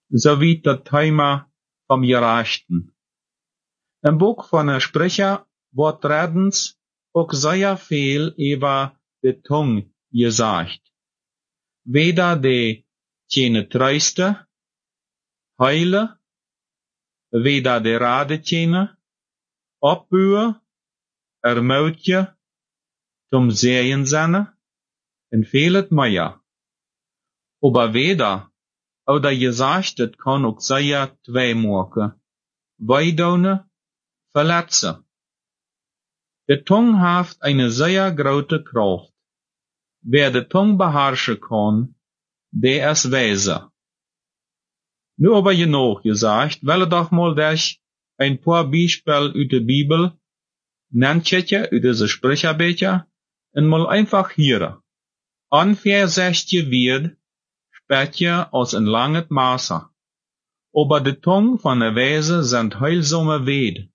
sowie das Thema vom Gerechten. Im Buch von der Sprecher wird reddens auch sehr viel über die Tongue gesagt. Weder die keine Tröste, Heile, weder die Rade keine, Opbühe, Ermutje, zum Sehen seine, en vielet mehr. Aber weder, oder gesagt, het kann auch sehr zwei maken. Weidone, verletzen. Die Tongue hat eine sehr große Kraft. Wer die Tongue beherrschen kann, der ist weise. Nu aber genug gesagt, will doch mal durch ein paar Beispiele aus der Bibel nennen, aus dieser Sprecherbücher, und mal einfach hören. Ungefähr 60 wird, später als ein langes Maße. Aber die Tongue von der Weise sind heilsame Wed.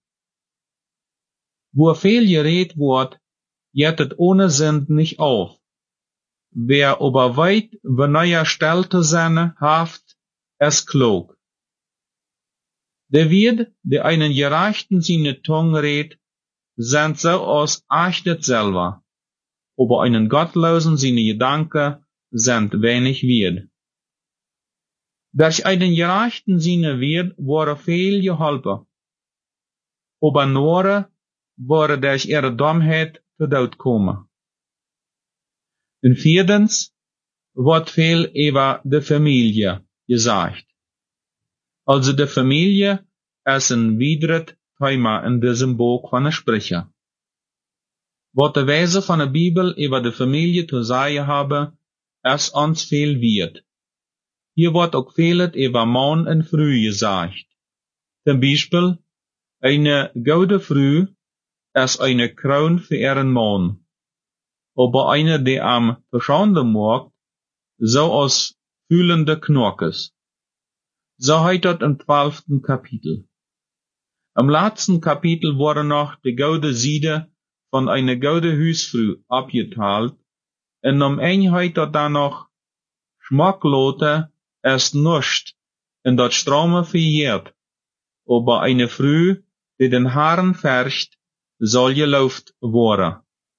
Wo viel geredet wird, geht het ohne Sinn nicht auf. Wer aber weit, wanneer Stellte seine haft, ist klug. Der wird, der einen Gerechten seine Tongue redet, sind so aus achtet selber. Aber einen Gottlosen seine Gedanken sind wenig wert. Durch einen Gerechten seine wird, wurde viel geholpen. Aber nur, wurde durch ihre Dummheit zu Tod kommen. Und viertens, wird viel über die Familie gesagt. Also die Familie ist ein widret Thema in diesem Buch von der Sprecher. Was die Weise von der Bibel über die Familie zu sagen habe, ist uns viel wert. Hier wird auch vieles über Mann und Frau gesagt. Zum Beispiel, eine gute Frau ist eine Kroon für ihren Mann. Aber eine, die am verschande macht, so aus fühlende Knorkes. So heißt das im 12. Kapitel. Im letzten Kapitel wurde noch die gute Seite von einer gute Hausfrau abgeteilt, und um Einheit dort dann noch Schmacklote ist nicht, und das Strome verjährt, aber eine Frau, die den Haaren färcht, soll gelobt worden.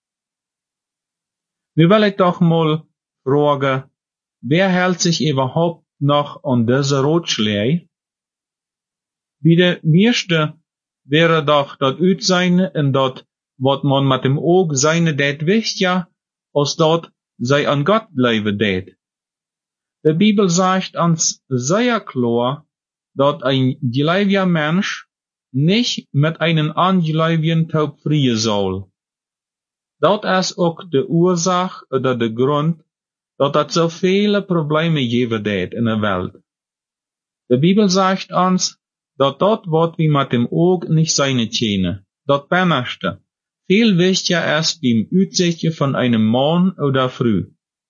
Nu will ich doch mal fragen, wer hält sich überhaupt noch an diese Ratschläge? Wie der meiste wäre doch das Utseine und das, was man mit dem Auge seine det wisst ja, als dort sei an Gott bleiben det. Die Bibel sagt uns sehr klar, dass ein gläubiger Mensch nicht mit einem ungläubigen Taub frieren soll. Das ist auch die Ursache oder der Grund, dass es so viele Probleme geben wird in der Welt. Die Bibel sagt uns, dass dort, was wir mit dem Auge nicht sein können, das Bennerste, viel wichtiger ist beim Utsichten von einem Mann oder Frau.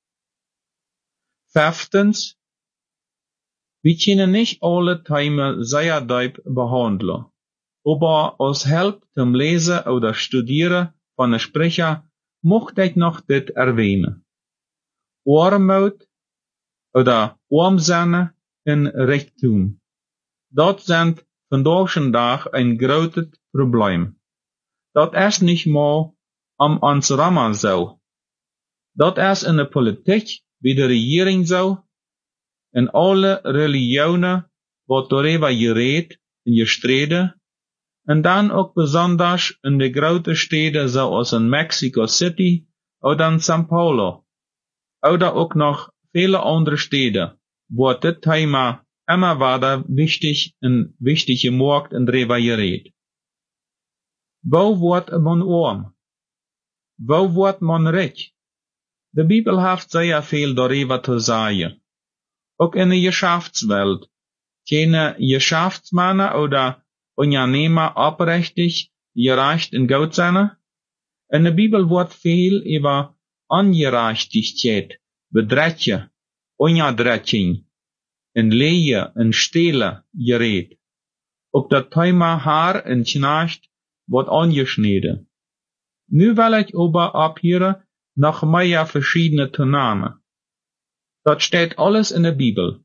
Fünftens, wir können nicht alle Themen sehr deep behandeln, aber als Hilfe zum Lesen oder Studieren von der Sprecher mocht ich noch dit erwähnen. Armut oder Armsein in Reichtum. Das sind vandaag ein großes Problem. Das ist nicht mal am uns rammen so. Das ist in der Politik, wie der Regierung so, in alle Religionen, wat darüber geredet und gestreden, und dann auch besonders in die großen Städte so als in Mexico City oder in São Paulo, oder auch noch viele andere Städte, wo das Thema immer weiter wichtig und wichtige Markt und drüber geredet. Wo wird man arm? Wo wird man reich? Die Bibel hat sehr viel darüber zu sagen. Auch in der Geschäftswelt. Keine Geschäftsmänner oder Unternehmer aufrichtig, gerecht und gut sein. In der Bibel wird viel über Ungerechtigkeit, Bedräche, Unterdrückung, und Lehe und Stehlen geredet. Auch das Thema Haar und Knecht wird angeschnitten. Nu will ich aber abhören noch mehr verschiedene zu nehmen. Das steht alles in der Bibel.